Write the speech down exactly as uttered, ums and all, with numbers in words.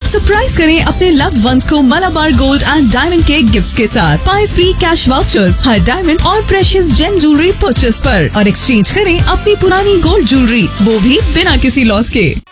Surprise करें अपने loved ones को मलाबार गोल्ड एंड डायमंड के गिफ्ट्स के साथ। पाए फ्री कैश वाउचर्स हर डायमंड और प्रेशियस जेम ज्वेलरी परचेस पर और एक्सचेंज करें अपनी पुरानी गोल्ड ज्वेलरी, वो भी बिना किसी लॉस के।